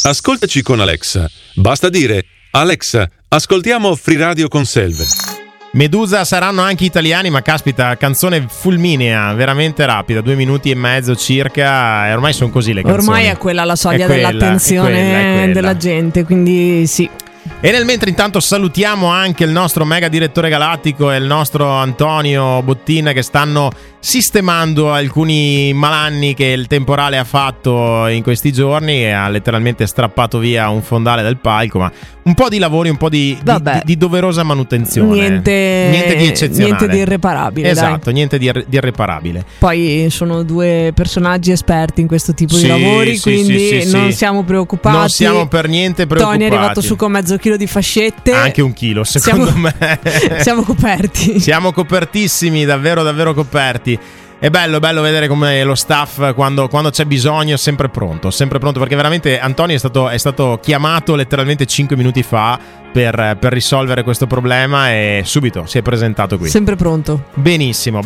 Ascoltaci con Alexa. Basta dire: Alexa, ascoltiamo Free Radio con Selve. Medusa saranno anche italiani, ma caspita, canzone fulminea, veramente rapida, 2 minuti e mezzo circa, e ormai sono così le canzoni. Ormai è quella la soglia dell'attenzione è quella. della gente, quindi sì. E nel mentre intanto salutiamo anche il nostro mega direttore galattico e il nostro Antonio Bottin, che stanno sistemando alcuni malanni che il temporale ha fatto in questi giorni e ha letteralmente strappato via un fondale del palco, ma un po' di lavori, un po' di doverosa manutenzione. Niente di eccezionale. Niente di irreparabile. Esatto, dai. Niente di irreparabile. Poi sono 2 personaggi esperti in questo tipo di lavori, quindi non siamo preoccupati. Non siamo per niente preoccupati. Tony è arrivato su con mezzo chilo di fascette. Anche 1 chilo, secondo me. Siamo coperti. Siamo copertissimi, davvero coperti. È bello vedere come lo staff quando c'è bisogno è sempre pronto, perché veramente Antonio è stato chiamato letteralmente 5 minuti fa per risolvere questo problema e subito si è presentato qui. Sempre pronto. Benissimo.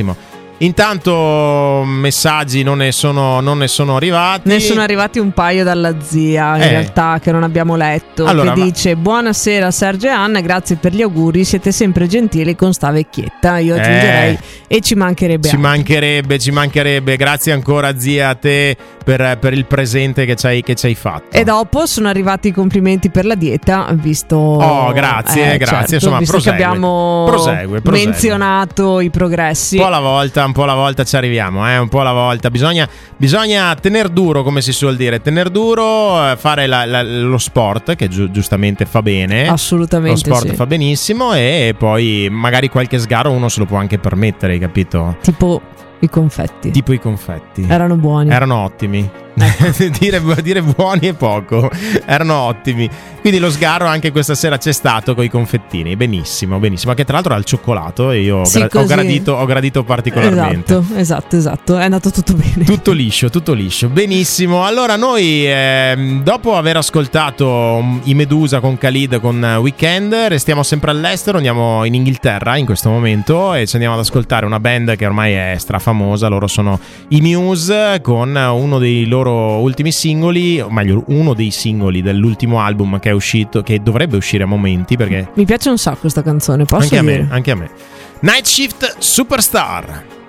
Intanto messaggi non ne sono arrivati. Ne sono arrivati un paio dalla zia, in realtà, che non abbiamo letto. Allora, che dice: buonasera Sergio e Anna, grazie per gli auguri, siete sempre gentili con sta vecchietta. Io aggiungerei e ci mancherebbe. Ci mancherebbe. Grazie ancora zia a te per il presente che ci hai fatto. E dopo sono arrivati i complimenti per la dieta, visto. Grazie. Certo, Insomma, visto che abbiamo menzionato i progressi. Un po' alla volta ci arriviamo, un po' alla volta. Bisogna tener duro, come si suol dire, fare lo sport, che giustamente fa bene. Assolutamente. Lo sport fa benissimo, e poi magari qualche sgarro uno se lo può anche permettere, hai capito? Tipo i confetti. Erano buoni. Erano ottimi. dire buoni è poco. Erano ottimi. Quindi lo sgarro anche questa sera c'è stato con i confettini. Benissimo. Che tra l'altro ha il cioccolato e io ho gradito particolarmente. Esatto. È andato tutto bene. Tutto liscio. Benissimo. Allora noi dopo aver ascoltato i Medusa con Khalid con Weekend, restiamo sempre all'estero, andiamo in Inghilterra in questo momento e ci andiamo ad ascoltare una band che ormai è strafamosa. Loro sono i Muse, con uno dei loro ultimi singoli, o meglio uno dei singoli dell'ultimo album che è uscito, che dovrebbe uscire a momenti, perché mi piace un sacco questa canzone, posso dire? Anche a me. Night Shift Superstar.